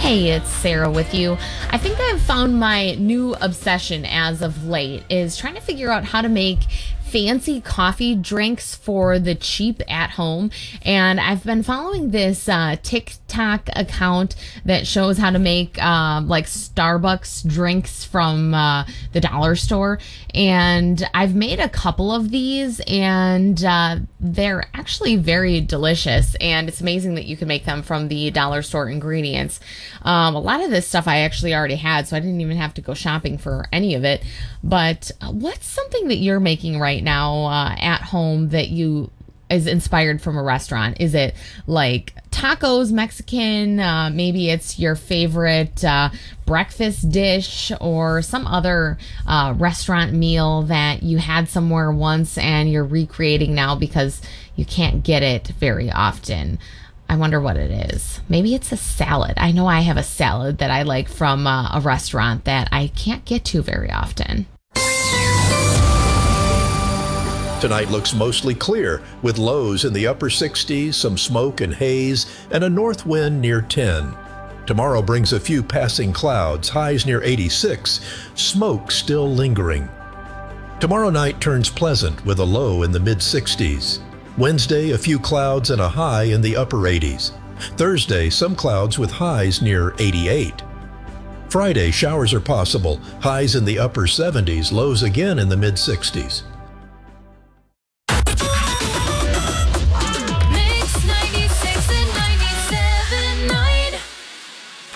Hey, it's Sarah with you. I think I've found my new obsession as of late is trying to figure out how to make fancy coffee drinks for the cheap at home. And I've been following this TikTok account that shows how to make like Starbucks drinks from the dollar store. And I've made a couple of these, and they're actually very delicious. And it's amazing that you can make them from the dollar store ingredients. A lot of this stuff I actually already had, so I didn't even have to go shopping for any of it. But what's something that you're making right now at home that you is inspired from a restaurant? Is it like tacos, Mexican? Maybe it's your favorite breakfast dish or some other restaurant meal that you had somewhere once and you're recreating now because you can't get it very often. I wonder what it is. Maybe it's a salad. I know I have a salad that I like from a restaurant that I can't get to very often. Tonight looks mostly clear, with lows in the upper 60s, some smoke and haze, and a north wind near 10. Tomorrow brings a few passing clouds, highs near 86, smoke still lingering. Tomorrow night turns pleasant with a low in the mid-60s. Wednesday, a few clouds and a high in the upper 80s. Thursday, some clouds with highs near 88. Friday, showers are possible, highs in the upper 70s, lows again in the mid-60s.